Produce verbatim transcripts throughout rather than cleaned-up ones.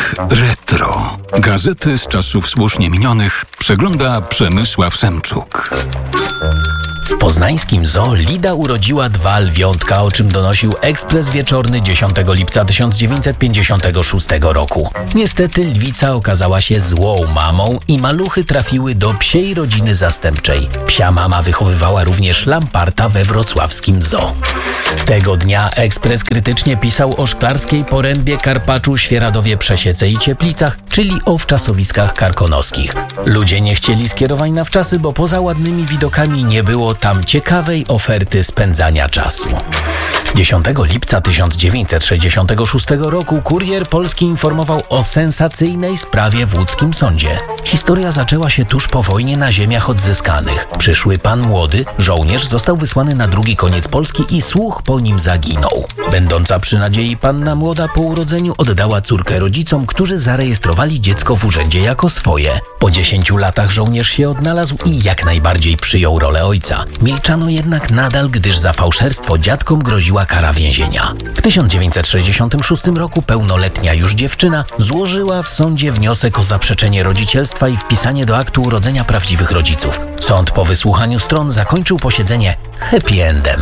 Retro. Gazety z czasów słusznie minionych przegląda Przemysław Semczuk. W poznańskim zoo Lida urodziła dwa lwiątka, o czym donosił Ekspres Wieczorny dziesiątego lipca tysiąc dziewięćset pięćdziesiątego szóstego roku. Niestety lwica okazała się złą mamą i maluchy trafiły do psiej rodziny zastępczej. Psia mama wychowywała również lamparta we wrocławskim zoo. Tego dnia Ekspres krytycznie pisał o Szklarskiej Porębie, Karpaczu, Świeradowie, Przesiece i Cieplicach, czyli o wczasowiskach karkonoskich. Ludzie nie chcieli skierowań na wczasy, bo poza ładnymi widokami nie było tam ciekawej oferty spędzania czasu. dziesiątego lipca tysiąc dziewięćset sześćdziesiątego szóstego roku Kurier Polski informował o sensacyjnej sprawie w łódzkim sądzie. Historia zaczęła się tuż po wojnie na ziemiach odzyskanych. Przyszły pan młody, żołnierz, został wysłany na drugi koniec Polski i słuch po nim zaginął. Będąca przy nadziei panna młoda po urodzeniu oddała córkę rodzicom, którzy zarejestrowali dziecko w urzędzie jako swoje. Po dziesięciu latach żołnierz się odnalazł i jak najbardziej przyjął rolę ojca. Milczano jednak nadal, gdyż za fałszerstwo dziadkom groziła kara więzienia. W tysiąc dziewięćset sześćdziesiątym szóstym roku pełnoletnia już dziewczyna złożyła w sądzie wniosek o zaprzeczenie rodzicielstwa i wpisanie do aktu urodzenia prawdziwych rodziców. Sąd po wysłuchaniu stron zakończył posiedzenie happy endem.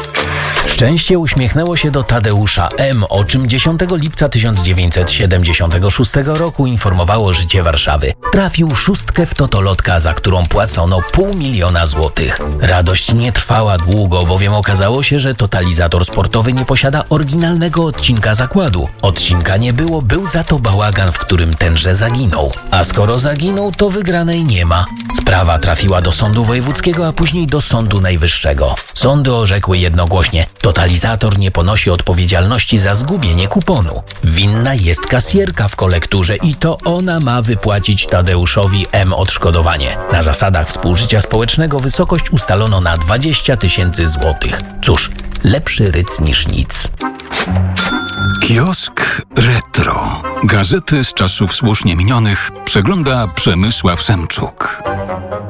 Szczęście uśmiechnęło się do Tadeusza M., o czym dziesiątego lipca tysiąc dziewięćset siedemdziesiątego szóstego roku informowało Życie Warszawy. Trafił szóstkę w totolotka, za którą płacono pół miliona złotych. Radość nie trwała długo, bowiem okazało się, że totalizator sportowy nie posiada oryginalnego odcinka zakładu. Odcinka nie było, był za to bałagan, w którym tenże zaginął. A skoro zaginął, to wygranej nie ma. Sprawa trafiła do Sądu Wojewódzkiego, a później do Sądu Najwyższego. Sądy orzekły jednogłośnie: totalizator nie ponosi odpowiedzialności za zgubienie kuponu. Winna jest kasjerka w kolekturze i to ona ma wypłacić Tadeuszowi M. odszkodowanie. Na zasadach współżycia społecznego wysokość ustalono na dwadzieścia tysięcy złotych. Cóż, lepszy ryc niż nic. Kiosk Retro. Gazety z czasów słusznie minionych przegląda Przemysław Semczuk.